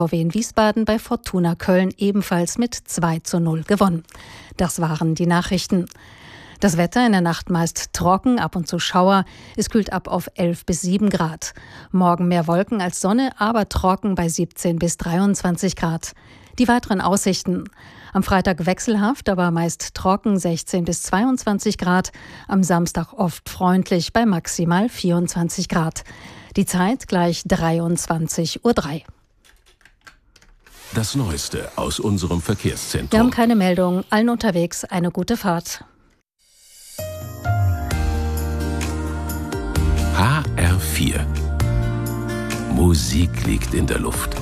VW in Wiesbaden bei Fortuna Köln ebenfalls mit 2:0 gewonnen. Das waren die Nachrichten. Das Wetter in der Nacht meist trocken, ab und zu Schauer. Es kühlt ab auf 11 bis 7 Grad. Morgen mehr Wolken als Sonne, aber trocken bei 17 bis 23 Grad. Die weiteren Aussichten. Am Freitag wechselhaft, aber meist trocken, 16 bis 22 Grad. Am Samstag oft freundlich bei maximal 24 Grad. Die Zeit gleich 23:03 Uhr. Das Neueste aus unserem Verkehrszentrum. Wir haben keine Meldung. Allen unterwegs eine gute Fahrt. HR4. Musik liegt in der Luft.